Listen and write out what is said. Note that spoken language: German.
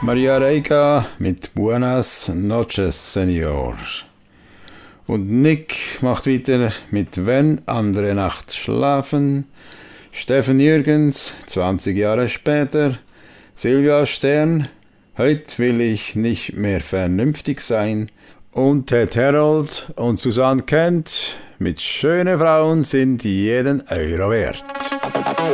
Maria Reiga mit Buenas noches, Senor. Und Nick macht weiter mit Wenn andere nachts schlafen. Steffen Jürgens, 20 Jahre später. Silvia Stern, heute will ich nicht mehr vernünftig sein. Und Ted Harold und Susanne Kent mit Schöne Frauen sind jeden Euro wert.